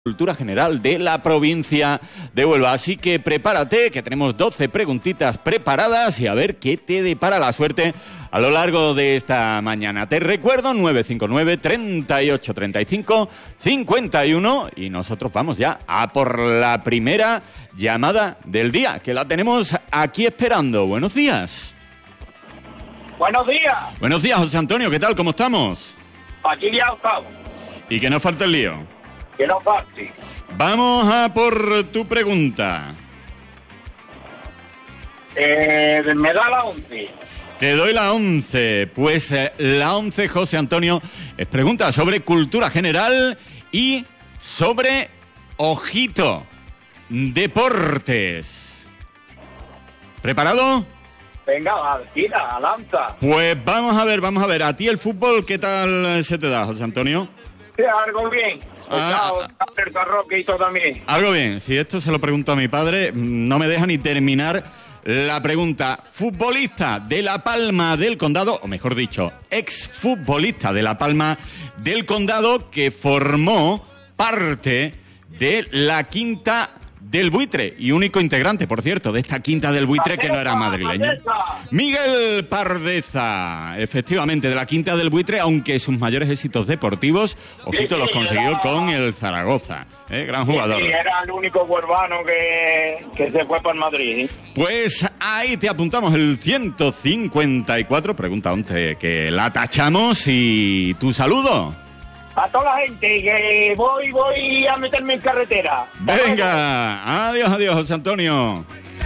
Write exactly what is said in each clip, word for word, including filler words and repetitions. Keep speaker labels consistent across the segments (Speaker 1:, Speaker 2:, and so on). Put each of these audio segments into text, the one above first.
Speaker 1: Cultura general de la provincia de Huelva. Así que prepárate, que tenemos doce preguntitas preparadas y a ver qué te depara la suerte a lo largo de esta mañana. Te recuerdo nueve cinco nueve, treinta y ocho, treinta y cinco, cincuenta y uno y nosotros vamos ya a por la primera llamada del día, que la tenemos aquí esperando. Buenos días.
Speaker 2: Buenos días.
Speaker 1: Buenos días, José Antonio, ¿qué tal? ¿Cómo estamos?
Speaker 2: Aquí ya estamos.
Speaker 1: Y que no falte el lío.
Speaker 2: Que no falte.
Speaker 1: Vamos a por tu pregunta.
Speaker 2: Eh, me da la once.
Speaker 1: Te doy la once. Pues eh, la once, José Antonio, es pregunta sobre cultura general y sobre, ojito, deportes. ¿Preparado?
Speaker 2: Venga, tira, lanza.
Speaker 1: Pues vamos a ver, vamos a ver. ¿A ti el fútbol qué tal se te da, José Antonio?
Speaker 2: Sí, algo bien.
Speaker 1: Ah,
Speaker 2: ah, el carroque hizo también.
Speaker 1: Algo bien. Si esto se lo pregunto a mi padre, no me deja ni terminar la pregunta. Futbolista de La Palma del Condado, o mejor dicho, exfutbolista de La Palma del Condado, que formó parte de la Quinta del Buitre, y único integrante, por cierto, de esta Quinta del Buitre que no era madrileño. Miguel Pardeza, efectivamente, de la Quinta del Buitre, aunque sus mayores éxitos deportivos, ojito, los consiguió con el Zaragoza. ¿eh? Gran jugador.
Speaker 2: Sí, era el único huervano que, que se fue para Madrid. ¿eh?
Speaker 1: Pues ahí te apuntamos el ciento cincuenta y cuatro, pregunta once, que la tachamos, y tu saludo.
Speaker 2: A toda la gente, que voy, voy a meterme en carretera.
Speaker 1: Venga, adiós, adiós, José Antonio.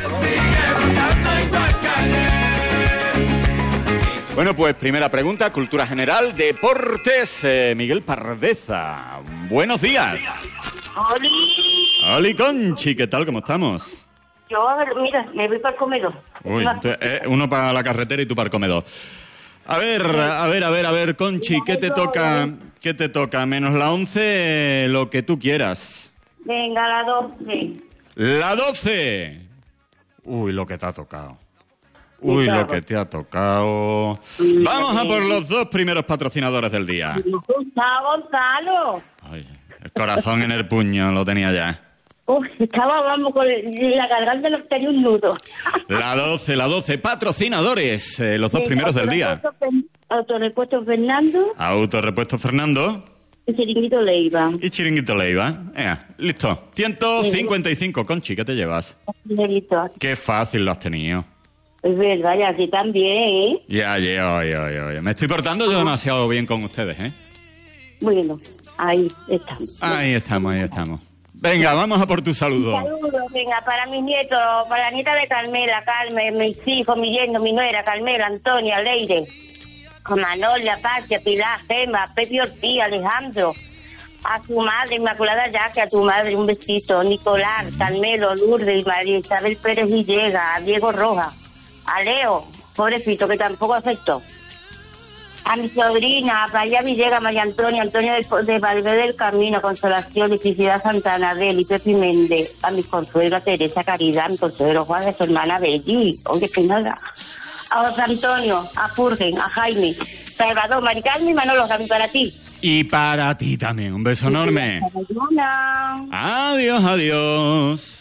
Speaker 1: Bueno, pues primera pregunta, cultura general, deportes, eh, Miguel Pardeza. Buenos días.
Speaker 3: ¡Oli!
Speaker 1: ¡Oli, Conchi! ¿Qué tal? ¿Cómo estamos?
Speaker 3: Yo, a ver, mira, me voy para el comedor.
Speaker 1: Uy, entonces, eh, uno para la carretera y tú para el comedor. A ver, a ver, a ver, a ver, Conchi, ¿qué te toca? ¿Qué te toca? Menos la once, lo que tú quieras.
Speaker 3: Venga, la doce.
Speaker 1: ¡La doce! Uy, lo que te ha tocado. Uy, lo que te ha tocado. Vamos a por los dos primeros patrocinadores del día.
Speaker 3: Gustavo Gonzalo.
Speaker 1: Ay, el corazón en el puño lo tenía ya.
Speaker 3: Uf, estaba, vamos, con la garganta nos tenía un nudo.
Speaker 1: La doce, la doce, patrocinadores, eh, los dos
Speaker 3: Venga,
Speaker 1: primeros del día.
Speaker 3: Autorepuesto Fernando.
Speaker 1: Autorepuesto Fernando.
Speaker 3: Y Chiringuito Leiva.
Speaker 1: Y Chiringuito Leiva. Venga, listo. ciento cincuenta y cinco, Conchi, ¿qué te llevas?
Speaker 3: Chiringuito.
Speaker 1: Qué fácil lo has tenido.
Speaker 3: Es verdad, y así también, ¿eh?
Speaker 1: Ya, ya, ya, ya, ya. Me estoy portando yo demasiado bien con ustedes, ¿eh?
Speaker 3: Bueno, ahí estamos.
Speaker 1: Ahí estamos, ahí estamos. Venga, vamos a por tu saludo.
Speaker 3: Saludos, venga, para mis nietos, para la nieta de Carmela, Carmen, mis hijos, mi yerno, mi nuera, Carmela, Antonia, Leire, Manolia, Patia, Pilar, Gema, Pepe Ortiz, Alejandro, a su madre, Inmaculada Yaque, a tu madre, un besito, Nicolás, Carmelo, Lourdes, María Isabel Pérez Villega, a Diego Rojas, a Leo, pobrecito, que tampoco aceptó. A mi sobrina, a María Villegas, María Antonia, Antonia de, de Valverde del Camino, Consolación, Leticidad Santana, Adel y Pepi Méndez, a mi consuegra Teresa Caridad, a mi consuegro Juan, a su hermana Belli, oye, que nada. A José Antonio, a Furgen, a Jaime, Salvador, Maricarmen y Manolo, también para ti.
Speaker 1: Y para ti también, un beso enorme.
Speaker 3: Hola.
Speaker 1: Adiós, adiós.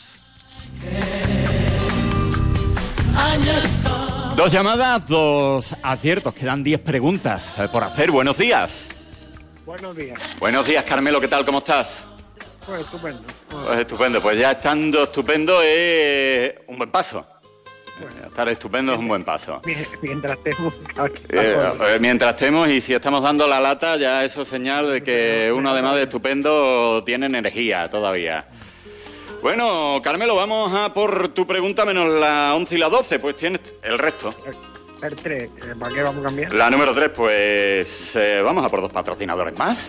Speaker 1: Dos llamadas, dos aciertos, quedan diez preguntas eh, por hacer. Buenos días.
Speaker 2: Buenos días.
Speaker 1: Buenos días, Carmelo, ¿qué tal? ¿Cómo estás?
Speaker 2: Pues estupendo.
Speaker 1: Pues estupendo, pues ya estando estupendo es un buen paso. Bueno, estar estupendo es un buen paso.
Speaker 2: Mientras estemos...
Speaker 1: Eh, mientras estemos, y si estamos dando la lata, ya eso es señal de que uno, además de estupendo, tiene energía todavía. Bueno, Carmelo, vamos a por tu pregunta menos la once y la doce, pues tienes el resto.
Speaker 2: El tres, ¿para qué vamos a cambiar?
Speaker 1: La número tres, pues eh, vamos a por dos patrocinadores más.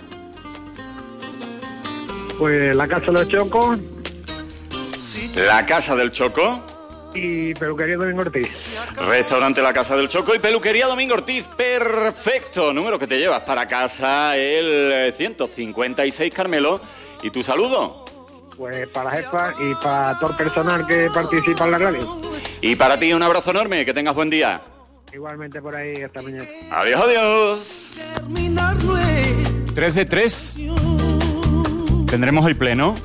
Speaker 2: Pues la Casa de los Chocos.
Speaker 1: La Casa del Choco.
Speaker 2: Y Peluquería Domingo Ortiz.
Speaker 1: Restaurante La Casa del Choco y Peluquería Domingo Ortiz. Perfecto. Número que te llevas para casa, el ciento cincuenta y seis, Carmelo. ¿Y tu saludo?
Speaker 2: Pues para Jefa y para todo el personal que participa en la radio.
Speaker 1: Y para ti un abrazo enorme, que tengas buen día.
Speaker 2: Igualmente por ahí, hasta mañana.
Speaker 1: Adiós, adiós. tres de tres. ¿Tendremos hoy pleno?